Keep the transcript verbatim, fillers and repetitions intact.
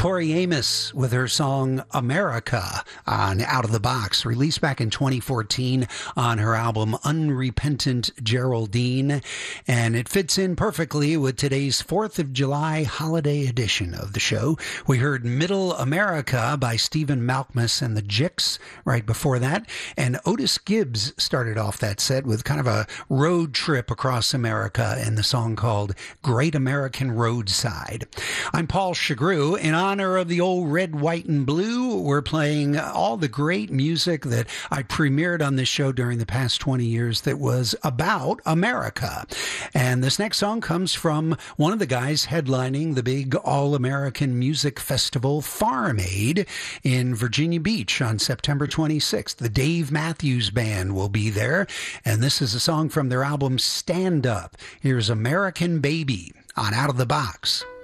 Tori Amos with her song America on Out of the Box, released back in twenty fourteen on her album Unrepentant Geraldine. And it fits in perfectly with today's fourth of July holiday edition of the show. We heard Middle America by Stephen Malkmus and the Jicks right before that. And Otis Gibbs started off that set with kind of a road trip across America and the song called Great American Roadside. I'm Paul Chagru. In honor of the old red, white, and blue, we're playing all the great music that I premiered on this show during the past twenty years that was about America. And this next song comes from one of the guys headlining the big All-American Music Festival, Farm Aid, in Virginia Beach on September twenty-sixth. The Dave Matthews Band will be there, and this is a song from their album Stand Up. Here's American Baby on Out of the Box.